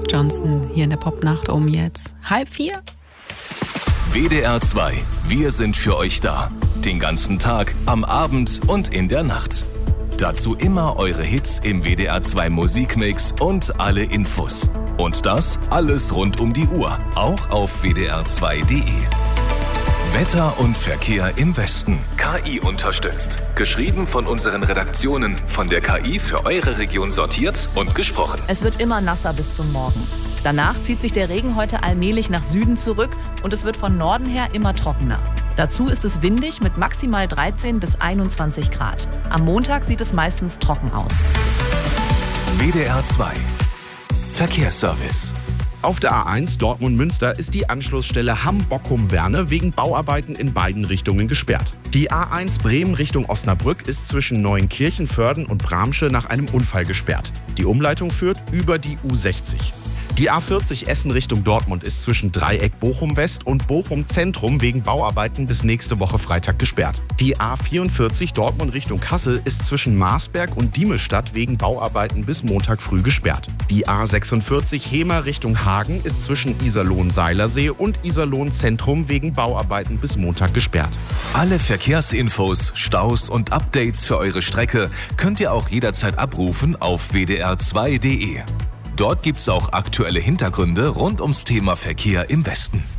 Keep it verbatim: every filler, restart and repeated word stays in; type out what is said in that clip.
Mark Johnson hier in der Popnacht um jetzt halb vier. W D R zwei. Wir sind für euch da. Den ganzen Tag, am Abend und in der Nacht. Dazu immer eure Hits im W D R zwei Musikmix und alle Infos. Und das alles rund um die Uhr, auch auf w d r zwei punkt d e. Wetter und Verkehr im Westen. K I unterstützt. Geschrieben von unseren Redaktionen. Von der K I für eure Region sortiert und gesprochen. Es wird immer nasser bis zum Morgen. Danach zieht sich der Regen heute allmählich nach Süden zurück und es wird von Norden her immer trockener. Dazu ist es windig mit maximal dreizehn bis einundzwanzig Grad. Am Montag sieht es meistens trocken aus. W D R zwei. Verkehrsservice. Auf der A eins Dortmund-Münster ist die Anschlussstelle Hamm-Bockum-Werne wegen Bauarbeiten in beiden Richtungen gesperrt. Die A eins Bremen Richtung Osnabrück ist zwischen Neuenkirchen-Vörden und Bramsche nach einem Unfall gesperrt. Die Umleitung führt über die U sechzig. Die A vierzig Essen Richtung Dortmund ist zwischen Dreieck Bochum-West und Bochum-Zentrum wegen Bauarbeiten bis nächste Woche Freitag gesperrt. Die A vierundvierzig Dortmund Richtung Kassel ist zwischen Marsberg und Diemestadt wegen Bauarbeiten bis Montag früh gesperrt. Die A sechsundvierzig Hemer Richtung Hagen ist zwischen Iserlohn-Seilersee und Iserlohn-Zentrum wegen Bauarbeiten bis Montag gesperrt. Alle Verkehrsinfos, Staus und Updates für eure Strecke könnt ihr auch jederzeit abrufen auf w d r zwei punkt d e. Dort gibt's auch aktuelle Hintergründe rund ums Thema Verkehr im Westen.